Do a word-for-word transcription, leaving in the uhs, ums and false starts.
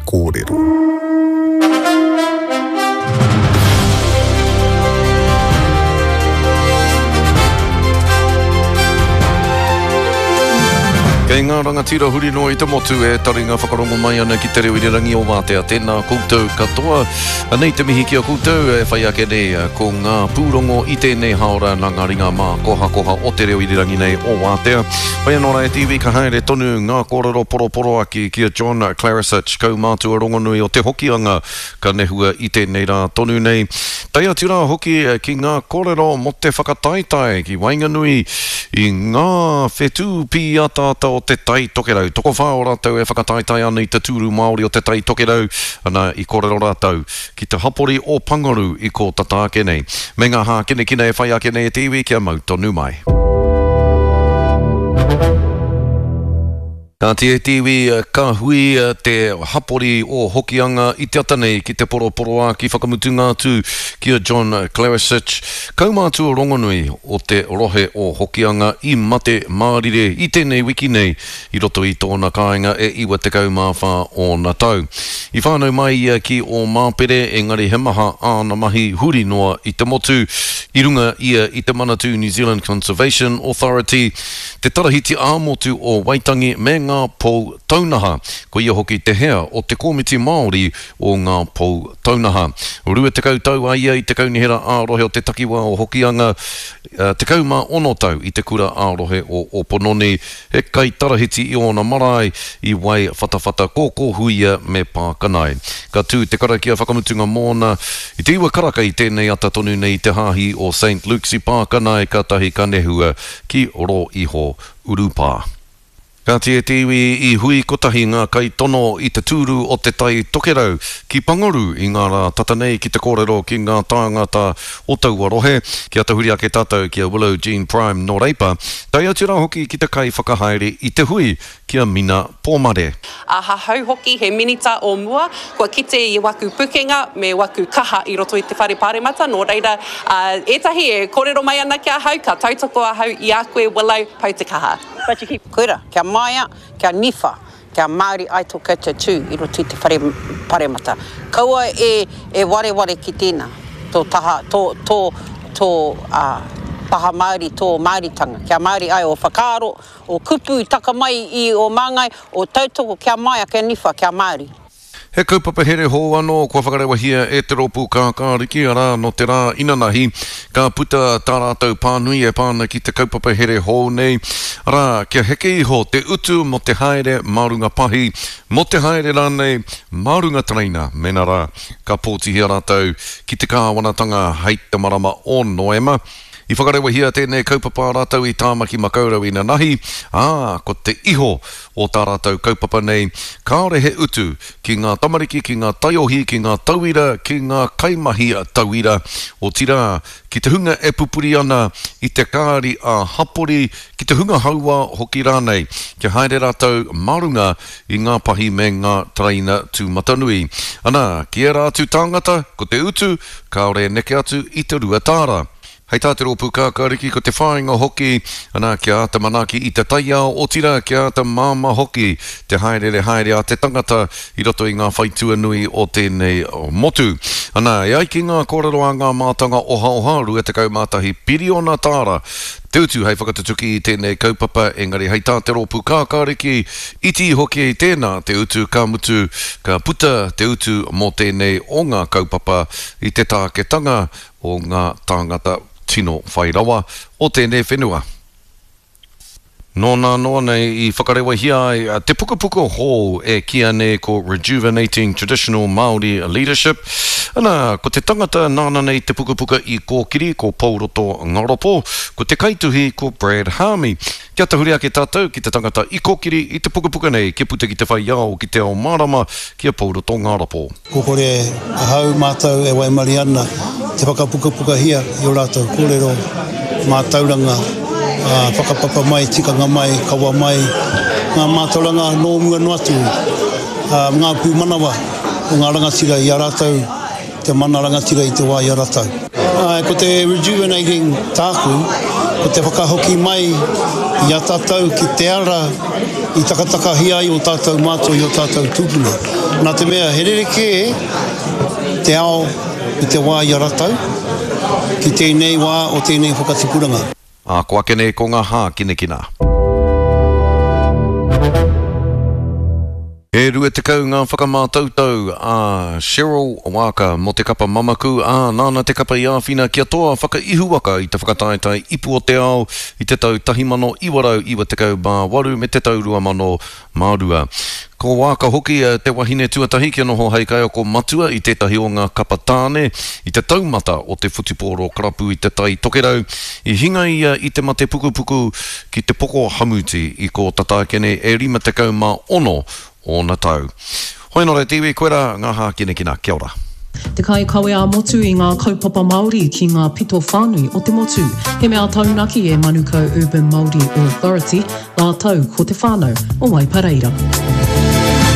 kōrero. Kei ngā rangatira huri no I te motu e taringa whakarongo mai ana ki te reo irirangi o Wātea. Tēnā koutou katoa. Anei te mihi ki a koutou e whai ake nei ko ngā pūrongo I tēnei haora nā ngā ringa mā koha koha o te reo irirangi nei o Wātea. Whai anō rai T V ka haere tonu ngā kōrero poro poro aki ki a John Clarisic kau mātua rongonui o te hokianga ka nehua I tēnei rā tonu nei. Tai atu rā hoki ki ngā kōrero mo te whakataitai ki Wainganui I ngā whetū pi atata o te tai tokerau. Toko whao rātou e whakataitai ana I te tūru Māori o te tai tokerau, ana I kōrero rātou ki te hapori o Pangaru I ko tata ake nei. Me ngā hā kene kine e whai ake nei e te iwi kia mau tonu mai. Ka te te iwi ka hui te hapori o hokianga I te atanei ki te poro poro a ki whakamutu ngā tū ki a John Clarisic. Kaumātua rongonui o te rohe o hokianga I mate mārire I tēnei wiki nei I roto I tōna kāinga e iwa te kaumāwha o nā tau. I whānau mai ki o Māpere engari he maha āna mahi huri noa I te motu I runga ia I te manatu New Zealand Conservation Authority. Te tarahiti āmotu o Waitangi me ngā pou taunaha, ko ia hoki te hea o te komiti Māori o ngā pou taunaha. Rua te kau tau a ia I te kaunihera ārohe o te takiwa o hokianga, uh, te kauma ono tau I te kura ārohe o Opononi, he kai tarahiti I ona marae I wai whatawhata kōkō huia me pākanai. Ka tū te karakia whakamutunga mōna, I te iwa karaka I tēnei ata tonu nei te hāhi o Saint Luke's I pākanai ka tahi ka nehua ki ro iho urupā. Ka te te iwi I hui kotahi ngā kai tono I te tūru o te tai tokerau ki Pangaru I ngā rā tatanei ki te kōrero ki ngā tāngata o taua rohe ki ata huri ake tātou ki a Willow Jean Prime no reipa. Tai atu rā hoki ki te kai whakahaere I te hui ki a Mina Pōmare. A ha hau hoki he minita o mua, kua kite I waku pukenga me waku kaha I roto I te whare pāremata, nō reira uh, etahi e kōrero mai ana kia hau, ka tautoko a hau I a koe Willow, pau te kaha. Koira, kia maia, kia niwha, kia Māori aito kata tū I roto I te whare pāremata. Kaua e, e ware ware ki tēnā, tō taha, tō, tō, tō, uh, paha Māori tō Māoritanga. Kia Māori ai o whakaaro, o kupu I taka mai I o māngai, o tautoko kia maia, kia niwha, kia Māori. He kaupapa here hō anō, kua whakarewa hia e te ropu ka kāriki ara no te rā inanahi, ka puta tā rātou pānui e pāna ki te kaupapa here hō nei, rā kia heke iho te utu mo te haere marunga pahi, mo te haere rānei marunga traina, mena rā, ka pōtihia rātou ki te kāwanatanga hei te marama o Noema. I whakarewa hia tēnei kaupapa rātou I tāmaki makaurau I nahi, ā, ko te iho o tā rātou kaupapa nei, kāore he utu ki ngā tamariki, ki ngā taiohi, ki ngā tauira, ki ngā kaimahi tauira, o tira ki te hunga e pupuri ana I te kāri a hapori, ki te hunga haua hoki rānei, ki haere rātou marunga I ngā pahi me ngā traina tū matanui. Ana, ki e rātu tāngata, ko te utu, kāore neke atu I te ruatāra. Hei tā te ropu kākāriki ko te whāinga hoki, ana kia ata manaki I te taiao o tira, kia ata māma hoki, te haerere haere a te tangata I roto I ngā whaitua nui o tēnei motu. Ana, e ai ki ngā kōrero a ngā mātanga oha oha, rua te kaumātahi piriona tāra, te utu hei whakatatuki I tēnei kaupapa, engari hei tā te ropu kākāriki, iti hoki I tēnā te utu ka mutu, ka puta te utu mo tēnei o ngā kaupapa I te tāketanga o ngā tāngata tino whairawa o tēnei whenua. Nōna noa nei I whakarewa hia te puka puka hō e kia nei ko Rejuvenating Traditional Māori Leadership. Ana, ko te tangata nāna nei te puka puka I kōkiri ko Pauroto Ngaropo, ko te kaituhi ko Brad Harmy. Kia tahuri ake tātou ki te tangata I kōkiri I te puka puka nei, kia puta ki te whai ao ki te ao marama, kia Pauroto Ngaropo. Kokore ahau mātou e waimari ana, te whakapuka puka hia I o rātou kōrero mātauranga, Uh, whakapapa mai, tikanga mai, kawa mai, ngā mātauranga nō mua noatu, uh, ngā pū manawa o ngā rangatira I a rātou, te mana rangatira I te wā I a rātou. Uh, ko te rejuvenating tāku, ko te whakahoki mai I a tātou ki te ara, i takataka hia i o tātou mātou i o tātou tūpuna. Nā te mea, he rereke te ao i te wā i a ratau, ki tēnei wā o tēnei whakatipuranga. A koa kene ko ngā hā kine kina. E rua te kau ngā whakamātautau a Cheryl Waka mo te kapa mamaku a nāna te kapa i āwhina kia toa whakaihu waka i te whakataetai ipu o te ao i te tau tahimano iwarau iwa te kau mā waru me te tau rua mano mārua. Ko waka hoki te wahine tuatahi kia noho hei kai o ko matua i tētahi o ngā kapa tāne i te taumata o te whutiporo karapu i te tai tokerau i hinga ia i te mate puku puku ki te poko hamuti i ko tatākene e rima te kau mā ono o na tau. Hoi nore tiwi, koera ngā hā kine kina, kia ora. Te kai kawe a motu i ngā kaupapa Māori ki ngā pito whānui o te motu. He mea taunaki e Manukau Urban Māori Authority, ngā tau ko te whānau o Waipareira.